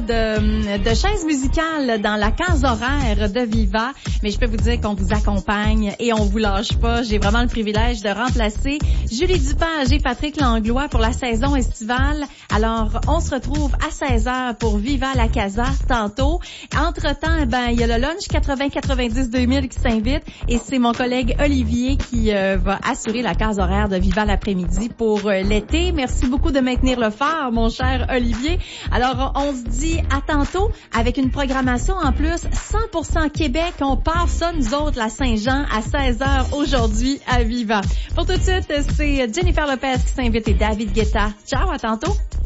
de chaises musicales dans la case horaire de Viva, mais je peux vous dire qu'on vous accompagne et on vous lâche pas. J'ai vraiment le privilège de remplacer Julie Dupage et Patrick Langlois pour la saison estivale. Alors, on se retrouve à 16h pour Viva la Casa tantôt. Entre-temps, il y a le lunch 80-90-2000 qui s'invite et c'est mon collègue Olivier qui va assurer la case horaire de Viva l'après-midi pour l'été. Merci beaucoup de maintenir le phare, mon cher Olivier. Alors, on se dit à tantôt avec une programmation en plus 100% Québec. On part ça, nous autres, la Saint-Jean, à 16h aujourd'hui à Viva. Pour tout de suite, c'est Jennifer Lopez qui s'invite et David Guetta. Ciao, à tantôt!